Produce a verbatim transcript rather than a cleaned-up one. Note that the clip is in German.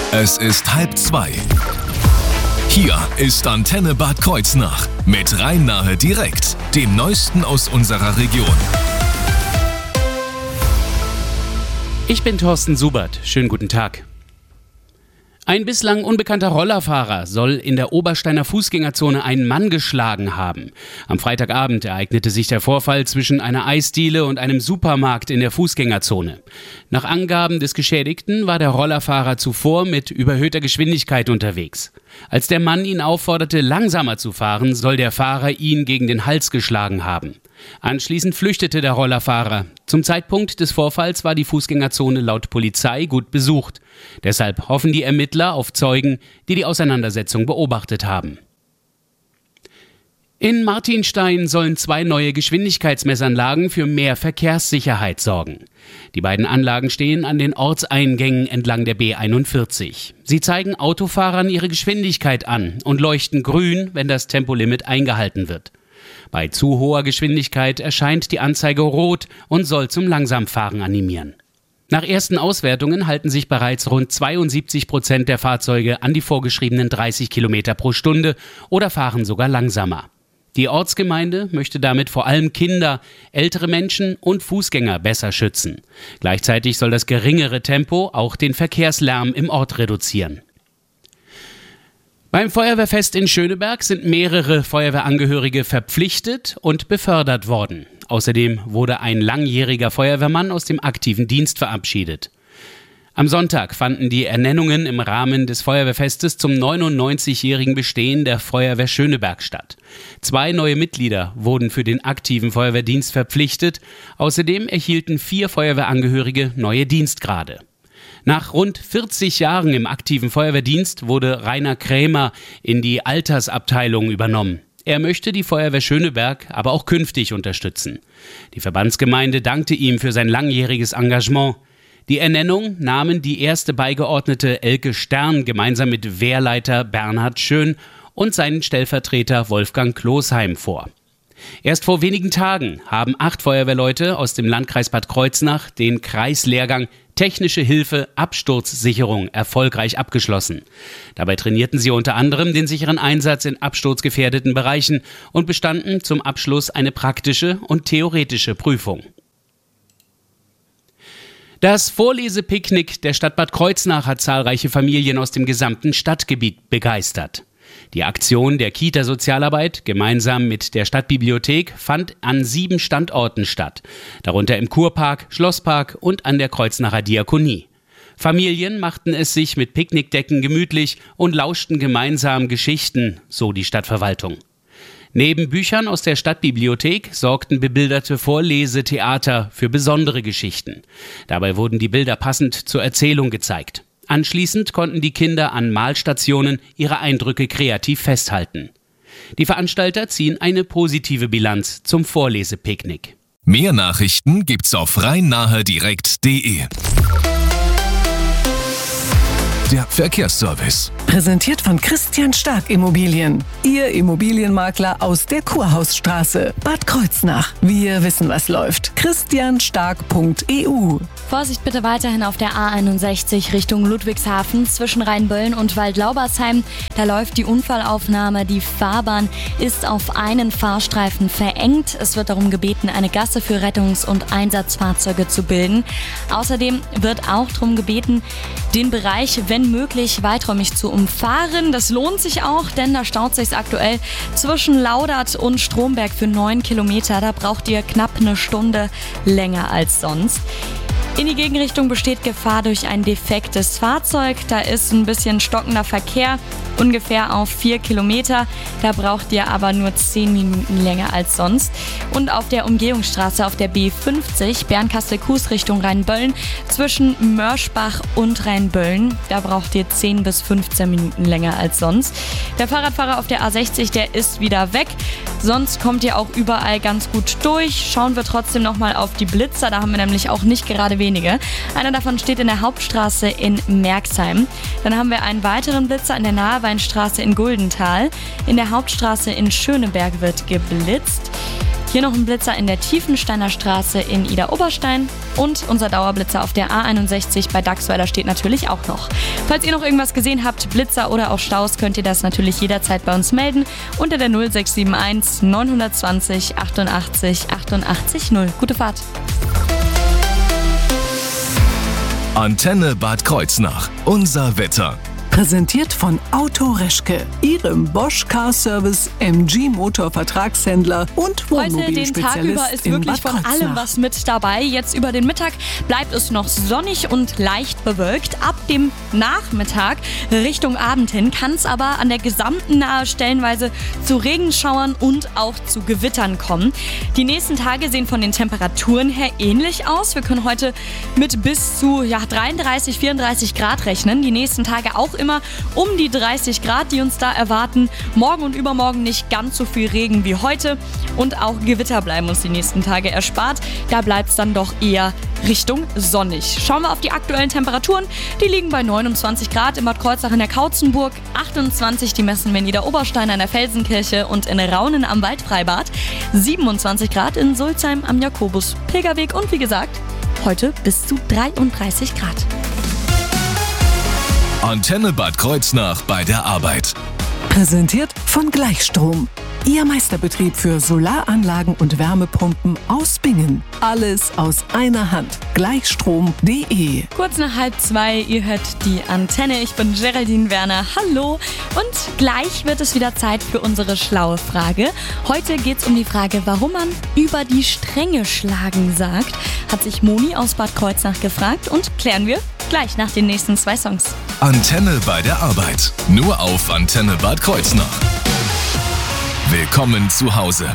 Es ist halb zwei. Hier ist Antenne Bad Kreuznach mit Rhein-Nahe direkt, dem Neuesten aus unserer Region. Ich bin Thorsten Subert. Schönen guten Tag. Ein bislang unbekannter Rollerfahrer soll in der Obersteiner Fußgängerzone einen Mann geschlagen haben. Am Freitagabend ereignete sich der Vorfall zwischen einer Eisdiele und einem Supermarkt in der Fußgängerzone. Nach Angaben des Geschädigten war der Rollerfahrer zuvor mit überhöhter Geschwindigkeit unterwegs. Als der Mann ihn aufforderte, langsamer zu fahren, soll der Fahrer ihn gegen den Hals geschlagen haben. Anschließend flüchtete der Rollerfahrer. Zum Zeitpunkt des Vorfalls war die Fußgängerzone laut Polizei gut besucht. Deshalb hoffen die Ermittler auf Zeugen, die die Auseinandersetzung beobachtet haben. In Martinstein sollen zwei neue Geschwindigkeitsmessanlagen für mehr Verkehrssicherheit sorgen. Die beiden Anlagen stehen an den Ortseingängen entlang der B einundvierzig. Sie zeigen Autofahrern ihre Geschwindigkeit an und leuchten grün, wenn das Tempolimit eingehalten wird. Bei zu hoher Geschwindigkeit erscheint die Anzeige rot und soll zum Langsamfahren animieren. Nach ersten Auswertungen halten sich bereits rund zweiundsiebzig Prozent der Fahrzeuge an die vorgeschriebenen dreißig Kilometer pro Stunde oder fahren sogar langsamer. Die Ortsgemeinde möchte damit vor allem Kinder, ältere Menschen und Fußgänger besser schützen. Gleichzeitig soll das geringere Tempo auch den Verkehrslärm im Ort reduzieren. Beim Feuerwehrfest in Schöneberg sind mehrere Feuerwehrangehörige verpflichtet und befördert worden. Außerdem wurde ein langjähriger Feuerwehrmann aus dem aktiven Dienst verabschiedet. Am Sonntag fanden die Ernennungen im Rahmen des Feuerwehrfestes zum neunundneunzigjährigen Bestehen der Feuerwehr Schöneberg statt. Zwei neue Mitglieder wurden für den aktiven Feuerwehrdienst verpflichtet. Außerdem erhielten vier Feuerwehrangehörige neue Dienstgrade. Nach rund vierzig Jahren im aktiven Feuerwehrdienst wurde Rainer Krämer in die Altersabteilung übernommen. Er möchte die Feuerwehr Schöneberg aber auch künftig unterstützen. Die Verbandsgemeinde dankte ihm für sein langjähriges Engagement. Die Ernennung nahmen die erste Beigeordnete Elke Stern gemeinsam mit Wehrleiter Bernhard Schön und seinen Stellvertreter Wolfgang Klosheim vor. Erst vor wenigen Tagen haben acht Feuerwehrleute aus dem Landkreis Bad Kreuznach den Kreislehrgang Technische Hilfe Absturzsicherung erfolgreich abgeschlossen. Dabei trainierten sie unter anderem den sicheren Einsatz in absturzgefährdeten Bereichen und bestanden zum Abschluss eine praktische und theoretische Prüfung. Das Vorlesepicknick der Stadt Bad Kreuznach hat zahlreiche Familien aus dem gesamten Stadtgebiet begeistert. Die Aktion der Kita-Sozialarbeit gemeinsam mit der Stadtbibliothek fand an sieben Standorten statt, darunter im Kurpark, Schlosspark und an der Kreuznacher Diakonie. Familien machten es sich mit Picknickdecken gemütlich und lauschten gemeinsam Geschichten, so die Stadtverwaltung. Neben Büchern aus der Stadtbibliothek sorgten bebilderte Vorlesetheater für besondere Geschichten. Dabei wurden die Bilder passend zur Erzählung gezeigt. Anschließend konnten die Kinder an Malstationen ihre Eindrücke kreativ festhalten. Die Veranstalter ziehen eine positive Bilanz zum Vorlesepicknick. Mehr Nachrichten gibt's auf rhein-nahe direkt punkt de. Der Verkehrsservice. Präsentiert von Christian Stark Immobilien. Ihr Immobilienmakler aus der Kurhausstraße. Bad Kreuznach. Wir wissen, was läuft. christian stark punkt e u. Vorsicht bitte weiterhin auf der A einundsechzig Richtung Ludwigshafen zwischen Rheinböllen und Waldlaubersheim. Da läuft die Unfallaufnahme. Die Fahrbahn ist auf einen Fahrstreifen verengt. Es wird darum gebeten, eine Gasse für Rettungs- und Einsatzfahrzeuge zu bilden. Außerdem wird auch darum gebeten, den Bereich, wenn möglich, weiträumig zu umfahren. Das lohnt sich auch, denn da staut sich aktuell zwischen Laudert und Stromberg für neun Kilometer. Da braucht ihr knapp eine Stunde länger als sonst. In die Gegenrichtung besteht Gefahr durch ein defektes Fahrzeug. Da ist ein bisschen stockender Verkehr, ungefähr auf vier Kilometer. Da braucht ihr aber nur zehn Minuten länger als sonst. Und auf der Umgehungsstraße auf der B fünfzig, Bernkastel-Kues Richtung Rheinböllen, zwischen Mörschbach und Rheinböllen, da braucht ihr zehn bis fünfzehn Minuten länger als sonst. Der Fahrradfahrer auf der A sechzig, der ist wieder weg. Sonst kommt ihr auch überall ganz gut durch. Schauen wir trotzdem nochmal auf die Blitzer, da haben wir nämlich auch nicht gerade wenige. Einer davon steht in der Hauptstraße in Merxheim. Dann haben wir einen weiteren Blitzer in der Naheweinstraße in Guldenthal. In der Hauptstraße in Schöneberg wird geblitzt. Hier noch ein Blitzer in der Tiefensteiner Straße in Idar-Oberstein und unser Dauerblitzer auf der A einundsechzig bei Dachsweiler steht natürlich auch noch. Falls ihr noch irgendwas gesehen habt, Blitzer oder auch Staus, könnt ihr das natürlich jederzeit bei uns melden unter der null sechs sieben eins neun zwei null achtundachtzig achtundachtzig null. Gute Fahrt! Antenne Bad Kreuznach. Unser Wetter. Präsentiert von Auto Reschke, Ihrem Bosch Car Service, M G Motor Vertragshändler und Heute den Tag über ist in wirklich Bad von allem Kreuznach. was mit dabei. Jetzt über den Mittag bleibt es noch sonnig und leicht bewölkt. Ab dem Nachmittag Richtung Abend hin kann es aber an der gesamten Nahe stellenweise zu Regenschauern und auch zu Gewittern kommen. Die nächsten Tage sehen von den Temperaturen her ähnlich aus. Wir können heute mit bis zu ja, dreiunddreißig, vierunddreißig Grad rechnen. Die nächsten Tage auch immer um die dreißig Grad, die uns da erwarten. Morgen und übermorgen nicht ganz so viel Regen wie heute und auch Gewitter bleiben uns die nächsten Tage erspart. Da bleibt es dann doch eher Richtung sonnig. Schauen wir auf die aktuellen Temperaturen. Die liegen bei neunundzwanzig Grad in Bad Kreuznach in der Kautzenburg, achtundzwanzig die messen wir in Idar-Oberstein an der Felsenkirche und in Raunen am Waldfreibad, siebenundzwanzig Grad in Sulzheim am Jakobus Pilgerweg und wie gesagt, heute bis zu dreiunddreißig Grad. Antenne Bad Kreuznach bei der Arbeit. Präsentiert von Gleichstrom. Ihr Meisterbetrieb für Solaranlagen und Wärmepumpen aus Bingen. Alles aus einer Hand. Gleichstrom punkt de. Kurz nach halb zwei, ihr hört die Antenne. Ich bin Geraldine Werner. Hallo. Und gleich wird es wieder Zeit für unsere schlaue Frage. Heute geht es um die Frage, warum man über die Stränge schlagen sagt. Hat sich Moni aus Bad Kreuznach gefragt und klären wir gleich nach den nächsten zwei Songs. Antenne bei der Arbeit. Nur auf Antenne Bad Kreuznach. Willkommen zu Hause.